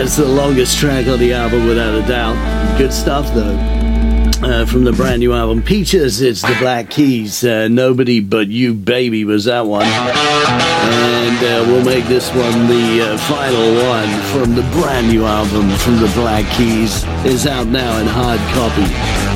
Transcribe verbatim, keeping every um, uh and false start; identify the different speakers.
Speaker 1: That's the longest track on the album, without a doubt. Good stuff, though. Uh, from the brand new album Peaches, it's the Black Keys. Uh, Nobody But You Baby was that one. And uh, we'll make this one the uh, final one from the brand new album from the Black Keys. Is out now in hard copy.